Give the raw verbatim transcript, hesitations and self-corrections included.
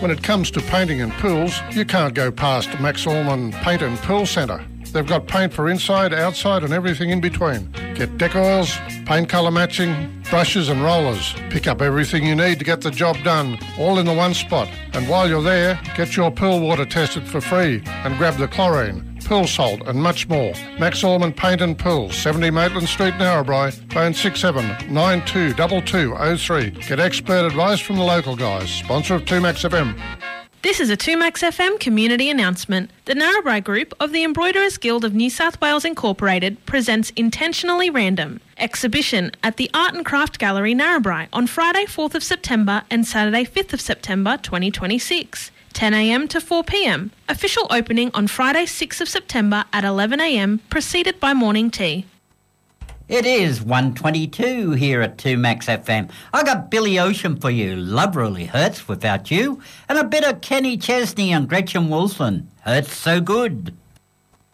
When it comes to painting and pools, you can't go past Max Allman Paint and Pool Centre. They've got paint for inside, outside and everything in between. Get deck oils, paint colour matching, brushes and rollers. Pick up everything you need to get the job done, all in the one spot. And while you're there, get your pool water tested for free and grab the chlorine, pool salt and much more. Max Allman Paint and Pool, seventy Maitland Street, Narrabri. Phone six seven nine two two two zero three. Get expert advice from the local guys. Sponsor of two Max F M. This is a two Max F M community announcement. The Narrabri Group of the Embroiderers Guild of New South Wales Incorporated presents Intentionally Random exhibition at the Art and Craft Gallery Narrabri on Friday fourth of September and Saturday fifth of September twenty twenty-six. ten a m to four p m. Official opening on Friday sixth of September at eleven a m, preceded by morning tea. It is one twenty-two here at two Max F M. I got Billy Ocean for you. Love really hurts without you. And a bit of Kenny Chesney and Gretchen Wilson. Hurts so good.